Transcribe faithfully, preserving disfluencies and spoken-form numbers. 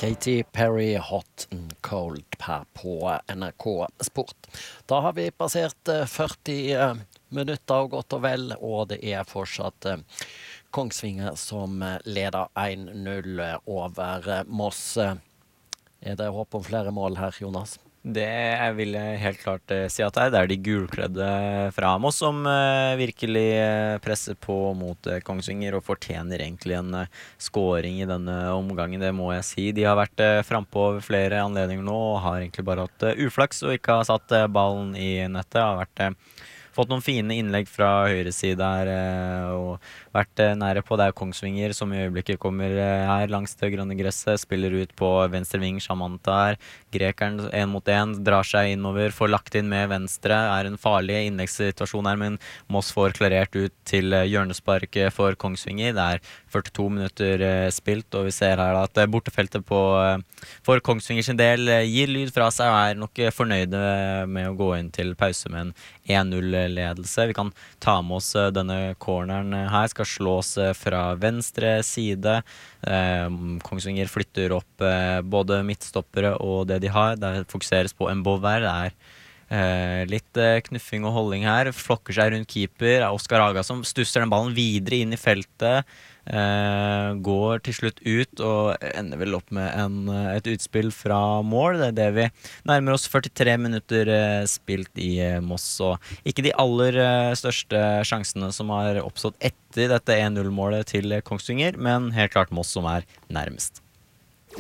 Katy Perry, Hot and Cold her på N R K Sport. Da har vi passert førti minutter og godt og vel, og det er fortsatt Kongsvinger som leder en null over Moss. Er det håp om flere mål her, Jonas? Det vil jeg helt klart eh, si at det er. Det er de gulkledde fra Moss som eh, virkelig eh, presser på mot eh, Kongsvinger og fortjener egentlig en eh, scoring i denne omgangen, det må jeg si. De har vært eh, frempå over flere anledninger nå og har egentlig bare hatt eh, uflaks og ikke har satt eh, ballen i nettet. Har vært, eh, fått noen fine innlegg fra høyre side her eh, og vært eh, nære på. Det er Kongsvinger som i øyeblikket kommer eh, her langs det grønne gresset, spiller ut på venstre ving, Shamanta her. Grekeren en mot en, drar seg innover, får lagt inn med venstre, er en farlig innleggssituasjon her, men Moss får klarert ut til hjørnespark for Kongsvinger. Det er førtito minutter spilt, og vi ser her at bortefeltet på, for Kongsvinger sin del gir lyd fra seg og er nok fornøyde med å gå inn til pause med en en null-ledelse. Vi kan ta med oss denne corneren her, skal slås fra venstre side. Eh, Kongsvinger flytter opp eh, både midtstoppere og det de har. Det fokuseres på en bover. Det er eh, litt eh, knuffing og holding her. Flokker seg rundt keeper. Oskar Haga som stusser den ballen videre inn i feltet. Eh, går til slutt ut og ender vel opp med en, et utspill fra mål. Det er det vi nærmer oss førtitre minutter eh, spilt i eh, Moss, og ikke de aller eh, største sjansene som har oppstått etter dette en null-målet til Kongsvinger, men helt klart Moss som er nærmest.